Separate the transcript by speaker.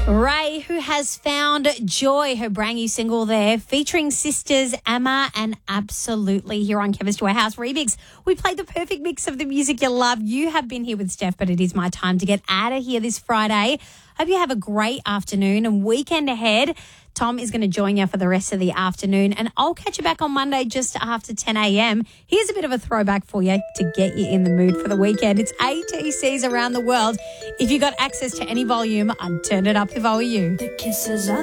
Speaker 1: Ray, who has found joy, her brand new single there, featuring sisters Emma and Absolutely here on Kevin's Joy House Remix. We played the perfect mix of the music you love. You have been here with Steph, but it is my time to get out of here this Friday. Hope you have a great afternoon and weekend ahead. Tom is going to join you for the rest of the afternoon, and I'll catch you back on Monday just after 10 a.m. Here's a bit of a throwback for you to get you in the mood for the weekend. It's ATCs around the world. If you got access to any volume, I'd turn it up if I were you.
Speaker 2: The kisses are